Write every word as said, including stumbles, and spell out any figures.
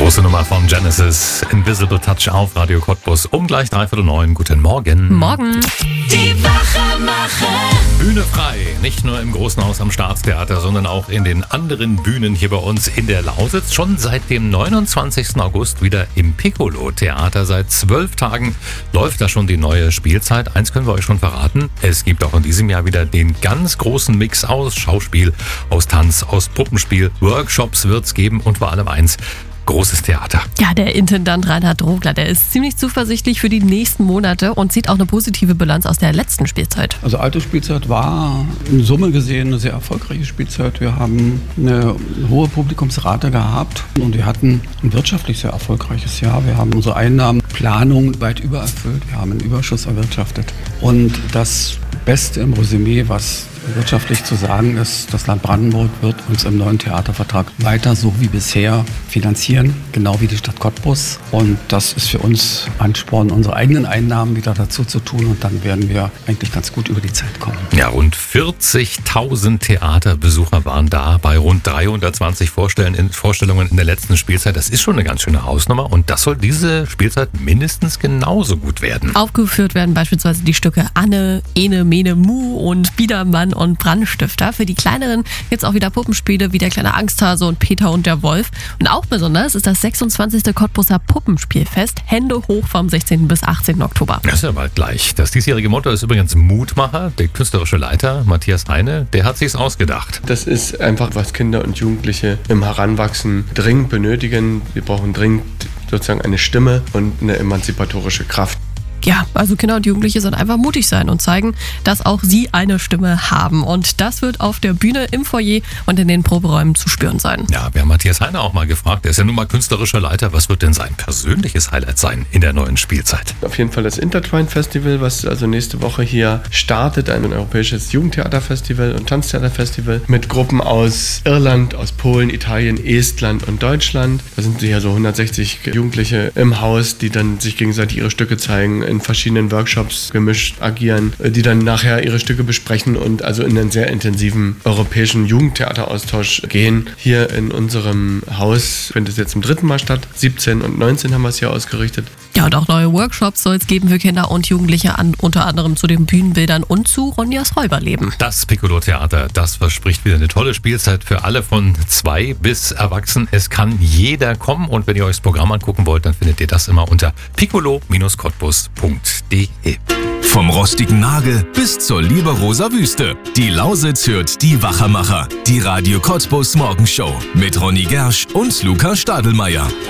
Große Nummer von Genesis, Invisible Touch auf Radio Cottbus um gleich dreiviertel neun. Guten Morgen. Morgen. Die Wachemacher. Bühne frei, nicht nur im Großen Haus am Staatstheater, sondern auch in den anderen Bühnen hier bei uns in der Lausitz. Schon seit dem neunundzwanzigsten August wieder im Piccolo-Theater. Seit zwölf Tagen läuft da schon die neue Spielzeit. Eins können wir euch schon verraten. Es gibt auch in diesem Jahr wieder den ganz großen Mix aus Schauspiel, aus Tanz, aus Puppenspiel. Workshops wird's geben und vor allem eins: großes Theater. Ja, der Intendant Reinhard Drogler, der ist ziemlich zuversichtlich für die nächsten Monate und zieht auch eine positive Bilanz aus der letzten Spielzeit. Also alte Spielzeit war in Summe gesehen eine sehr erfolgreiche Spielzeit. Wir haben eine hohe Publikumsrate gehabt und wir hatten ein wirtschaftlich sehr erfolgreiches Jahr. Wir haben unsere Einnahmenplanung weit übererfüllt. Wir haben einen Überschuss erwirtschaftet. Und das Beste im Resümee, was wirtschaftlich zu sagen ist, das Land Brandenburg wird uns im neuen Theatervertrag weiter so wie bisher finanzieren, genau wie die Stadt Cottbus. Und das ist für uns Ansporn, unsere eigenen Einnahmen wieder dazu zu tun. Und dann werden wir eigentlich ganz gut über die Zeit kommen. Ja, rund vierzigtausend Theaterbesucher waren da bei rund dreihundertzwanzig Vorstellungen in der letzten Spielzeit. Das ist schon eine ganz schöne Hausnummer und das soll diese Spielzeit mindestens genauso gut werden. Aufgeführt werden beispielsweise die Stücke Anne, Ene, Mene, Mu und Biedermann und Brandstifter. Für die Kleineren gibt es auch wieder Puppenspiele wie der kleine Angsthase und Peter und der Wolf. Und auch besonders ist das sechsundzwanzigste Cottbuser Puppenspielfest. Hände hoch vom sechzehnten bis achtzehnten Oktober. Das ist ja bald gleich. Das diesjährige Motto ist übrigens Mutmacher. Der künstlerische Leiter Matthias Heine, der hat sich's ausgedacht. Das ist einfach, was Kinder und Jugendliche im Heranwachsen dringend benötigen. Wir brauchen dringend sozusagen eine Stimme und eine emanzipatorische Kraft. Ja, also Kinder und Jugendliche sollen einfach mutig sein und zeigen, dass auch sie eine Stimme haben. Und das wird auf der Bühne, im Foyer und in den Proberäumen zu spüren sein. Ja, wir haben Matthias Heine auch mal gefragt. Er ist ja nun mal künstlerischer Leiter. Was wird denn sein persönliches Highlight sein in der neuen Spielzeit? Auf jeden Fall das Intertwine Festival, was also nächste Woche hier startet. Ein europäisches Jugendtheaterfestival und Tanztheaterfestival mit Gruppen aus Irland, aus Polen, Italien, Estland und Deutschland. Da sind hier so hundertsechzig Jugendliche im Haus, die dann sich gegenseitig ihre Stücke zeigen, in verschiedenen Workshops gemischt agieren, die dann nachher ihre Stücke besprechen und also in einen sehr intensiven europäischen Jugendtheateraustausch gehen. Hier in unserem Haus findet es jetzt zum dritten Mal statt. siebzehn und neunzehn haben wir es hier ausgerichtet. Ja, und auch neue Workshops soll es geben für Kinder und Jugendliche, an, unter anderem zu den Bühnenbildern und zu Ronjas Räuberleben. Das Piccolo-Theater, das verspricht wieder eine tolle Spielzeit für alle von zwei bis erwachsen. Es kann jeder kommen und wenn ihr euch das Programm angucken wollt, dann findet ihr das immer unter piccolo Bindestrich cottbus punkt de. Vom rostigen Nagel bis zur Lieberoser Wüste. Die Lausitz hört die Wachemacher. Die Radio Cottbus Morgenshow mit Ronny Gersch und Luca Stadelmeier.